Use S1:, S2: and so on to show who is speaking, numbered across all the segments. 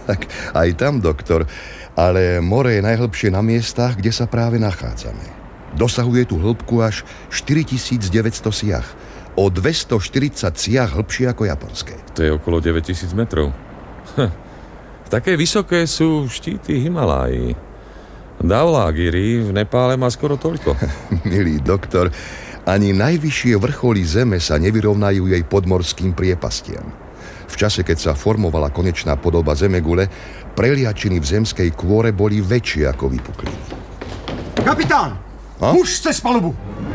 S1: Tak aj tam, doktor. Ale more je najhlbšie na miestach, kde sa práve nachádzame. Dosahuje tu hĺbku až 4900 siah. O 240 siah hlbšie ako japonské.
S2: To je okolo 9000 metrov. Také vysoké sú štíty Himaláji. Dhaulagiri v Nepále má skoro toľko.
S1: Milý doktor, ani najvyššie vrcholy Zeme sa nevyrovnajú jej podmorským priepastiam. V čase, keď sa formovala konečná podoba Zemegule, preliačiny v zemskej kôre boli väčšie ako vypukliny.
S3: Kapitán! Muž cez palubu!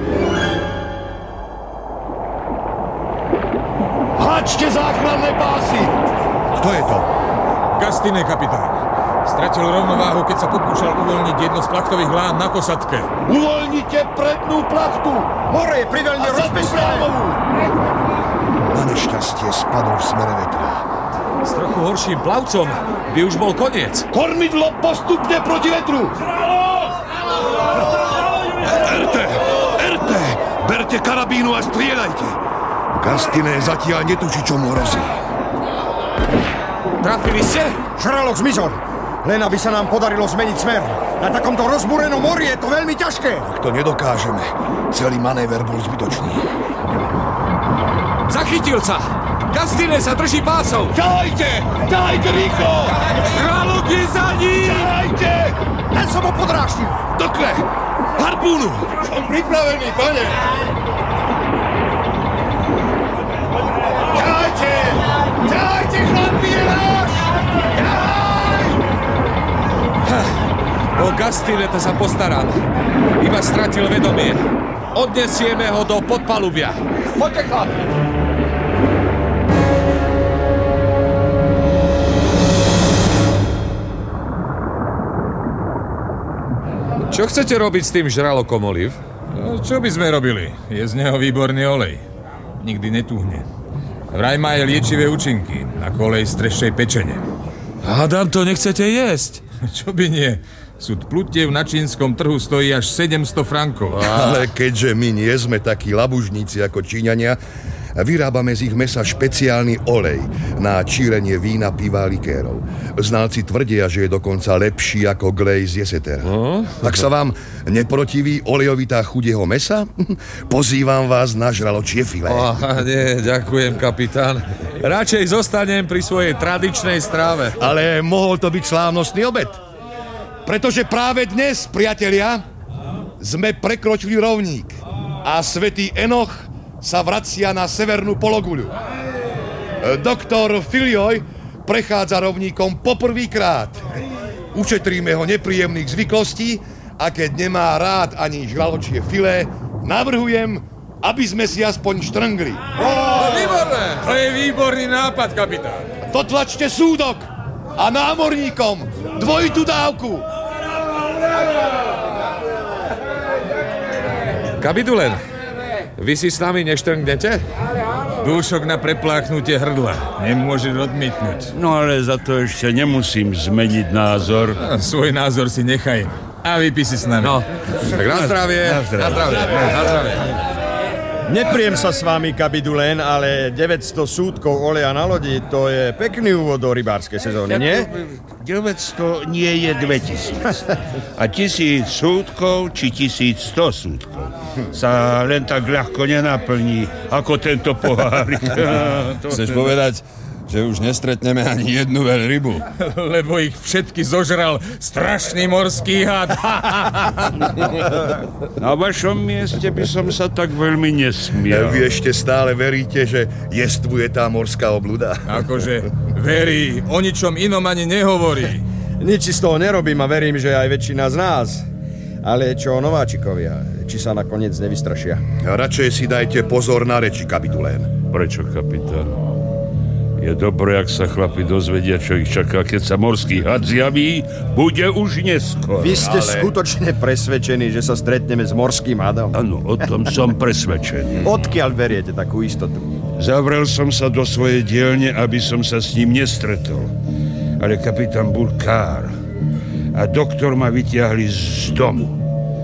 S4: Háčte záchranné pásy!
S1: Kto je to?
S5: Gastine, kapitán. Stratil rovnováhu, keď sa pokúšal uvoľniť jedno z plachtových lán na posádke.
S4: Uvoľnite prednú plachtu!
S3: More je priveľne rozpestrené!
S1: Na nešťastie spadol v smere vetra.
S5: S trochu horším plavcom by už bol koniec.
S4: Kormidlo postupne proti vetru!
S1: RT! Berte karabínu a strieľajte! Gastine zatiaľ netuší, čo mu hrozí.
S5: Trafili ste?
S3: Žralok zmizol. Len aby sa nám podarilo zmeniť smer. Na takomto rozbúrenom mori je to veľmi ťažké.
S1: Ak to nedokážeme, celý manéver bol zbytočný.
S5: Zachytil sa! Gastine sa drží pásov!
S4: Ťahajte rýchlo!
S5: Žralok je za ním!
S4: Ťahajte!
S3: Len som ho podráždil.
S1: Dokle! Harpúnu!
S4: Som pripravený, pane! Ťahajte, chlapi, je náš!
S5: O Gastineta sa postaral. Iba stratil vedomie. Odnesieme ho do podpalubia.
S4: Poďte, chlapi!
S5: Čo chcete robiť s tým žralokom, Oliv?
S6: No, čo by sme robili? Je z neho výborný olej. Nikdy netúhne. Vraj má aj liečivé účinky, ako olej z treščej pečene.
S5: Hádam, to nechcete jesť.
S6: Čo by nie? Súd plutiev na čínskom trhu stojí až 700 frankov.
S1: Ale keďže my nie sme takí labužníci ako Číňania, vyrábame z ich mesa špeciálny olej na čírenie vína, piva a likérov. Znalci tvrdia, že je dokonca lepší ako glej z jesetera. Ak sa vám neprotiví olejovitá chuť jeho mesa, pozývam vás na žraločie filé.
S5: Nie, ďakujem, kapitán. Radšej zostanem pri svojej tradičnej stráve.
S1: Ale mohol to byť slávnostný obed. Pretože práve dnes, priatelia, sme prekročili rovník a svätý Enoch sa vracia na severnú pologuľu. Doktor Filioj prechádza rovníkom poprvýkrát. Ušetríme ho nepríjemných zvyklostí a keď nemá rád ani žraločie filé, navrhujem, aby sme si aspoň štrngli.
S6: Výborné! To je výborný nápad, kapitán.
S1: Dotlačte súdok a námorníkom dvojitú dávku.
S5: Kapitulen, vy si s nami neštrngnete?
S6: Dúšok na prepláchnutie hrdla. Nemôžeš odmietnúť.
S7: No ale za to ešte nemusím zmeniť názor.
S6: Svoj názor si nechaj. A vypí si s nami.
S5: No, tak na zdravie. Na zdravie. Na zdravie.
S3: Nepriem sa s vami, kapitulen, ale 900 súdkov oleja na lodi, to je pekný úvod do rybárskej sezóny, nie?
S7: 900 nie je 2000. A 1000 súdkov či 1100 súdkov sa len tak ľahko nenaplní ako tento pohárik.
S8: Chceš povedať, že už nestretneme ani jednu veľrybu?
S6: Lebo ich všetky zožral strašný morský had.
S7: Na vašom mieste by som sa tak veľmi nesmiel.
S1: Vy ešte stále veríte, že jestvuje tá morská obluda?
S6: Akože verí, o ničom inom ani nehovorí.
S3: Nič si z toho nerobím a verím, že aj väčšina z nás. Ale čo nováčikovia, či sa nakoniec nevystrašia?
S1: Radšej si dajte pozor na reči, kapitulén.
S7: Prečo, kapitán? Je dobré, ak sa chlapi dozvedia, čo ich čaká, keď sa morský had zjaví, bude už neskoro.
S3: Vy ste skutočne presvedčení, že sa stretneme s morským hadom?
S7: Áno, o tom som presvedčený.
S3: Odkiaľ veriete takú istotu?
S7: Zavrel som sa do svojej dielne, aby som sa s ním nestretol. Ale kapitán Burkár a doktor ma vytiahli z domu.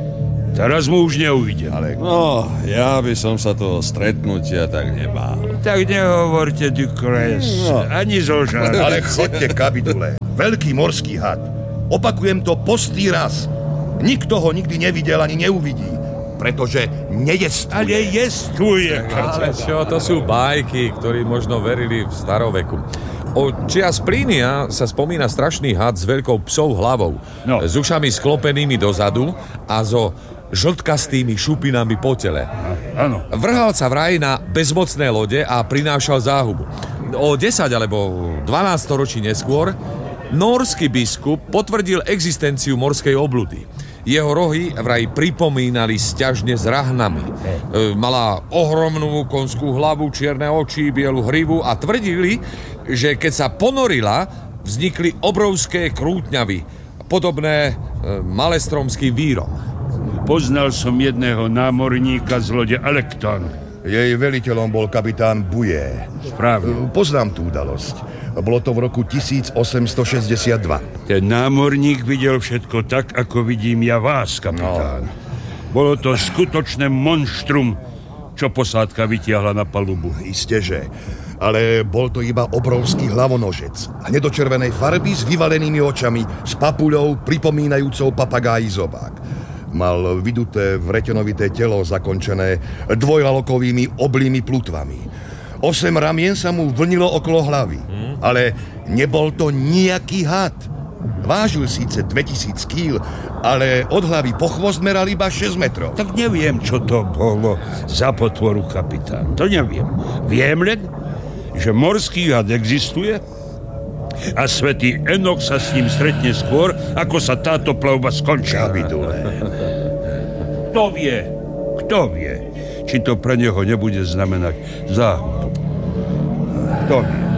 S7: Teraz mu už neuvidím.
S1: Ale
S8: No, ja by som sa toho stretnutia tak nebál.
S7: Tak nehovorte, Dukres, ani zo žáru.
S1: Ale chodte, Kapitule. Veľký morský had. Opakujem to postý raz. Nikto ho nikdy nevidel ani neuvidí, pretože nejestuje.
S7: Ale jestuje.
S2: Ale čo, to sú bajky, ktorí možno verili v staroveku. O čias Plínia sa spomína strašný had s veľkou psou hlavou, s ušami sklopenými dozadu a so žltkastými šupinami po tele.
S7: Áno.
S2: Vrhal sa vraj na bezmocné lode a prinášal záhubu. O 10 alebo 12 ročí neskôr norský biskup potvrdil existenciu morskej obludy. Jeho rohy vraj pripomínali sťažne s rahnami. Mala ohromnú konskú hlavu, čierne oči, bielu hrivu a tvrdili, že keď sa ponorila, vznikli obrovské krútňavy, podobné malestromským vírom.
S7: Poznal som jedného námorníka z lode Alekton.
S1: Jej veliteľom bol kapitán Buje.
S7: Správne.
S1: Poznám tú udalosť. Bolo to v roku 1862.
S7: Ten námorník videl všetko tak, ako vidím ja vás, kapitán. Bolo to skutočné monštrum, čo posádka vytiahla na palubu.
S1: Isteže. Ale bol to iba obrovský hlavonožec. Hnedočervenej farby s vyvalenými očami, s papuľou pripomínajúcou papagáji zobák. Mal vyduté vretenovité telo zakončené dvojlalokovými oblými plutvami. 8 ramien sa mu vlnilo okolo hlavy. Ale nebol to nejaký had. Vážil síce 2000 kýl, ale od hlavy po chvost meral iba 6 metrov.
S7: Tak neviem, čo to bolo za potvoru, kapitán. To neviem. Viem len, že morský had existuje a svätý Enoch sa s ním stretne skôr, ako sa táto plavba skončí. Kto vie, či to pre neho nebude znamenať záhubu. Kto vie?